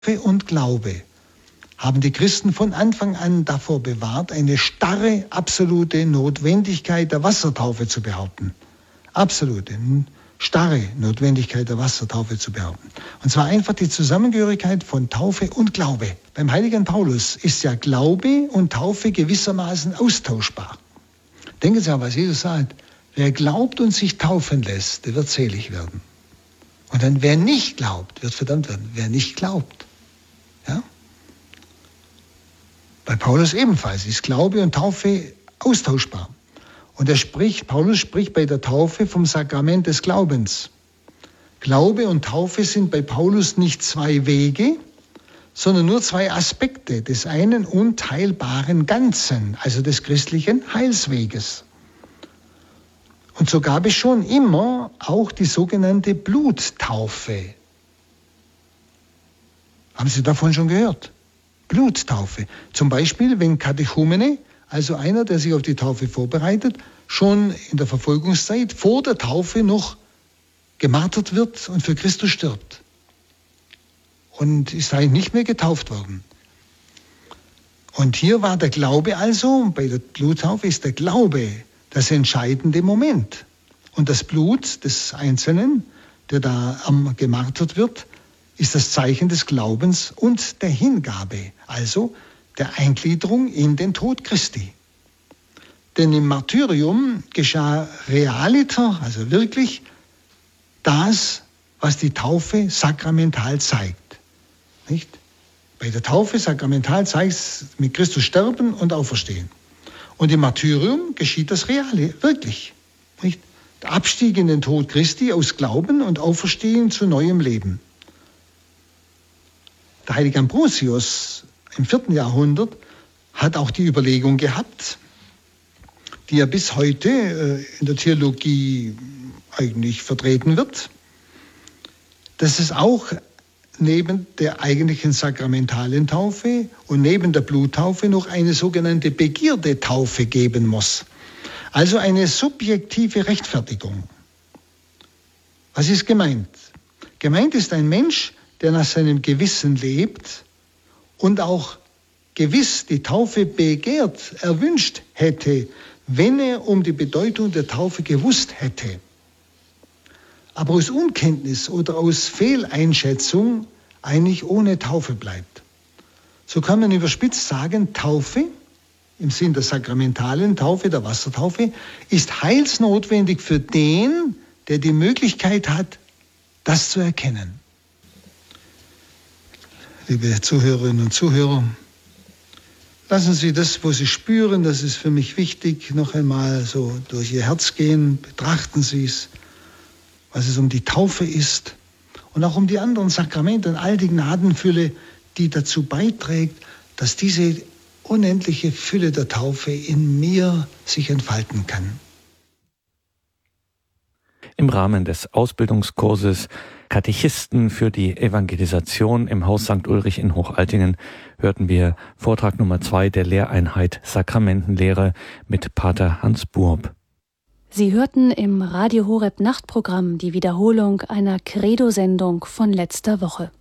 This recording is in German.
und Glaube haben die Christen von Anfang an davor bewahrt, eine starre, absolute Notwendigkeit der Wassertaufe zu behaupten. Absolute, starre Notwendigkeit der Wassertaufe zu behaupten. Und zwar einfach die Zusammengehörigkeit von Taufe und Glaube. Beim heiligen Paulus ist ja Glaube und Taufe gewissermaßen austauschbar. Denken Sie an, was Jesus sagt. Wer glaubt und sich taufen lässt, der wird selig werden. Und dann, wer nicht glaubt, wird verdammt werden. Wer nicht glaubt. Ja? Bei Paulus ebenfalls ist Glaube und Taufe austauschbar. Und Paulus spricht bei der Taufe vom Sakrament des Glaubens. Glaube und Taufe sind bei Paulus nicht zwei Wege, sondern nur zwei Aspekte des einen unteilbaren Ganzen, also des christlichen Heilsweges. Und so gab es schon immer auch die sogenannte Bluttaufe. Haben Sie davon schon gehört? Bluttaufe. Zum Beispiel, wenn Katechumene, also einer, der sich auf die Taufe vorbereitet, schon in der Verfolgungszeit vor der Taufe noch gemartert wird und für Christus stirbt. Und ist eigentlich nicht mehr getauft worden. Und hier war der Glaube also, bei der Bluttaufe ist der Glaube das entscheidende Moment. Und das Blut des Einzelnen, der da gemartert wird, ist das Zeichen des Glaubens und der Hingabe, also der Eingliederung in den Tod Christi. Denn im Martyrium geschah realiter, also wirklich, das, was die Taufe sakramental zeigt. Nicht? Bei der Taufe sakramental zeigt es mit Christus sterben und auferstehen. Und im Martyrium geschieht das Reale, wirklich. Nicht? Der Abstieg in den Tod Christi aus Glauben und Auferstehen zu neuem Leben. Der heilige Ambrosius im 4. Jahrhundert hat auch die Überlegung gehabt, die ja bis heute in der Theologie eigentlich vertreten wird, dass es auch neben der eigentlichen sakramentalen Taufe und neben der Bluttaufe noch eine sogenannte Begierdetaufe geben muss. Also eine subjektive Rechtfertigung. Was ist gemeint? Gemeint ist ein Mensch, der nach seinem Gewissen lebt und auch gewiss die Taufe begehrt, erwünscht hätte, wenn er um die Bedeutung der Taufe gewusst hätte. Aber aus Unkenntnis oder aus Fehleinschätzung eigentlich ohne Taufe bleibt. So kann man überspitzt sagen, Taufe, im Sinn der sakramentalen Taufe, der Wassertaufe, ist heilsnotwendig für den, der die Möglichkeit hat, das zu erkennen. Liebe Zuhörerinnen und Zuhörer, lassen Sie das, wo Sie spüren, das ist für mich wichtig, noch einmal so durch Ihr Herz gehen, betrachten Sie es, was es um die Taufe ist und auch um die anderen Sakramente und all die Gnadenfülle, die dazu beiträgt, dass diese unendliche Fülle der Taufe in mir sich entfalten kann. Im Rahmen des Ausbildungskurses Katechisten für die Evangelisation im Haus St. Ulrich in Hochaltingen hörten wir Vortrag Nummer 2 der Lehreinheit Sakramentenlehre mit Pater Hans Buob. Sie hörten im Radio Horeb Nachtprogramm die Wiederholung einer Credo-Sendung von letzter Woche.